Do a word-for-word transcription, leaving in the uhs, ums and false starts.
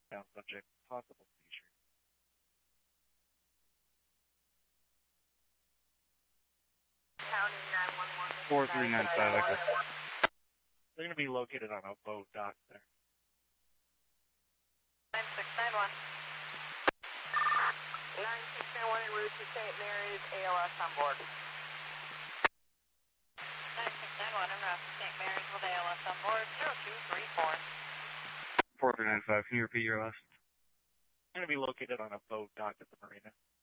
Down subject, possible seizure. County nine one one. four three nine five, I guess. They're going to be located on a boat dock there. nine six nine one. nine six nine one en route to Saint Mary's, A L S on board. nine six nine one en route to Saint Mary's with A L S on board, zero two three four. four three nine five, can you repeat your last? They're going to be located on a boat dock at the marina.